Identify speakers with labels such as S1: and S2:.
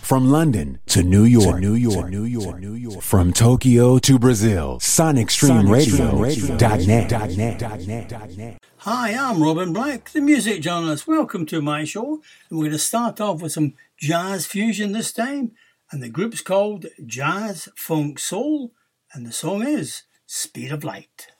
S1: From London to New York, from Tokyo to Brazil, SonicStreamRadio.net.
S2: Hi, I'm Robin Black, the music journalist. Welcome to my show. And we're going to start off with some jazz fusion this time. And the group's called Jazz Funk Soul. And the song is Speed of Light.